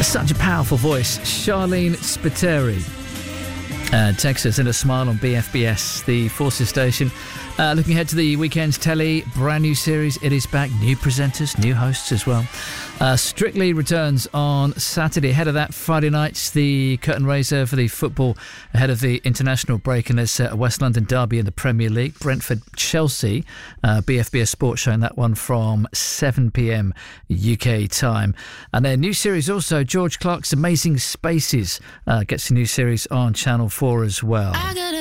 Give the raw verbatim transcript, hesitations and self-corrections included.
Such a powerful voice. Charlene Spiteri. Uh, Texas in a smile on B F B S, the Forces station. Uh, looking ahead to the weekend's telly, brand new series, It Is Back, new presenters, new hosts as well. Uh, Strictly returns on Saturday. Ahead of that, Friday nights, the curtain raiser for the football ahead of the international break, and there's a West London derby in the Premier League, Brentford-Chelsea. Uh, B F B S Sports showing that one from seven p.m. U K time. And their new series also, George Clark's Amazing Spaces, uh, gets a new series on Channel four as well. I got